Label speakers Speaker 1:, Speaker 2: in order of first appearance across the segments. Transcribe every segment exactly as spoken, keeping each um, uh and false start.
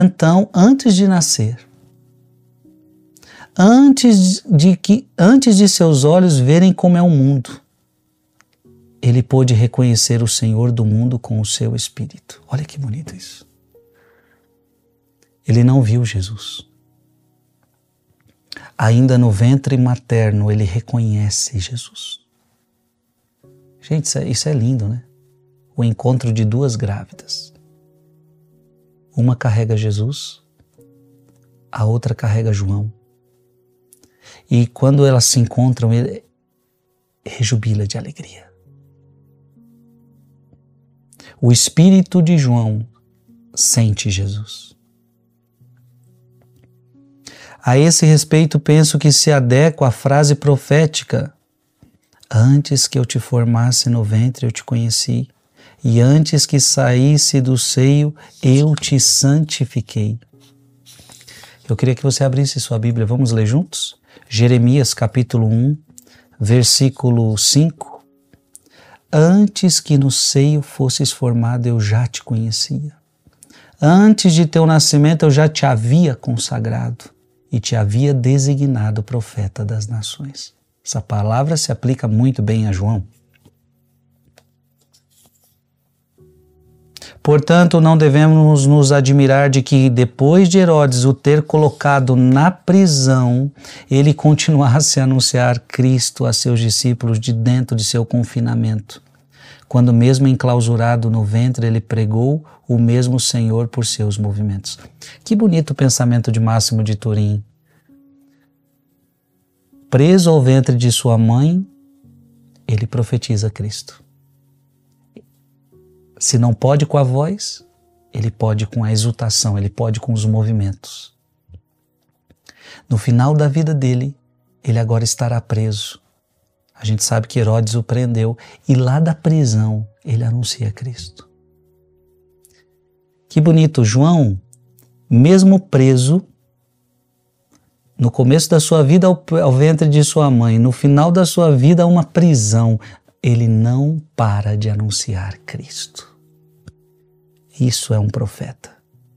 Speaker 1: Então, antes de nascer, antes de, que, antes de seus olhos verem como é o mundo, ele pôde reconhecer o Senhor do mundo com o seu Espírito. Olha que bonito isso. Ele não viu Jesus. Ainda no ventre materno, ele reconhece Jesus. Gente, isso é, isso é lindo, né? O encontro de duas grávidas. Uma carrega Jesus, a outra carrega João. E quando elas se encontram, ele rejubila de alegria. O espírito de João sente Jesus. A esse respeito, penso que se adequa a frase profética: antes que eu te formasse no ventre, eu te conheci, e antes que saísse do seio, eu te santifiquei. Eu queria que você abrisse sua Bíblia, vamos ler juntos? Jeremias capítulo um, versículo cinco. Antes que no seio fosses formado, eu já te conhecia. Antes de teu nascimento, eu já te havia consagrado e te havia designado profeta das nações. Essa palavra se aplica muito bem a João. Portanto, não devemos nos admirar de que, depois de Herodes o ter colocado na prisão, ele continuasse a anunciar Cristo a seus discípulos de dentro de seu confinamento, quando mesmo enclausurado no ventre, ele pregou o mesmo Senhor por seus movimentos. Que bonito pensamento de Máximo de Turim. Preso ao ventre de sua mãe, ele profetiza Cristo. Se não pode com a voz, ele pode com a exultação, ele pode com os movimentos. No final da vida dele, ele agora estará preso. A gente sabe que Herodes o prendeu e lá da prisão ele anuncia Cristo. Que bonito, João, mesmo preso, no começo da sua vida ao, ao ventre de sua mãe, no final da sua vida a uma prisão, ele não para de anunciar Cristo. Isso é um profeta.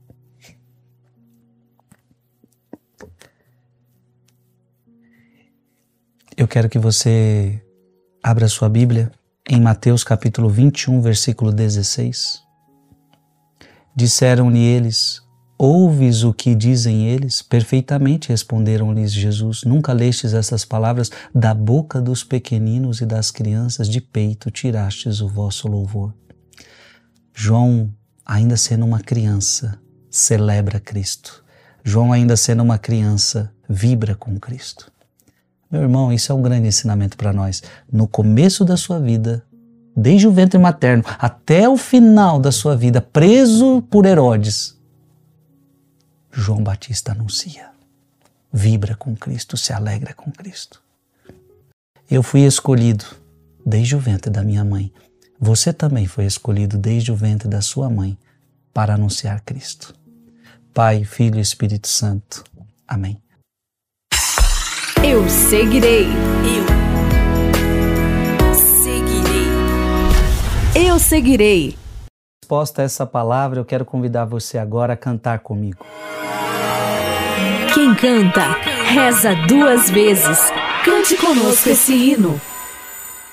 Speaker 1: Eu quero que você abra sua Bíblia em Mateus capítulo vinte e um, versículo dezesseis. Disseram-lhe eles: ouves o que dizem eles? Perfeitamente, responderam-lhes Jesus. Nunca lestes essas palavras? Da boca dos pequeninos e das crianças de peito tirastes o vosso louvor. João, ainda sendo uma criança, celebra Cristo. João, ainda sendo uma criança, vibra com Cristo. Meu irmão, isso é um grande ensinamento para nós. No começo da sua vida, desde o ventre materno até o final da sua vida, preso por Herodes, João Batista anuncia, vibra com Cristo, se alegra com Cristo. Eu fui escolhido desde o ventre da minha mãe. Você também foi escolhido desde o ventre da sua mãe para anunciar Cristo. Pai, Filho e Espírito Santo. Amém.
Speaker 2: Eu seguirei. Eu seguirei. Eu seguirei.
Speaker 1: Resposta a essa palavra, eu quero convidar você agora a cantar comigo.
Speaker 2: Quem canta, reza duas vezes. Cante conosco esse hino.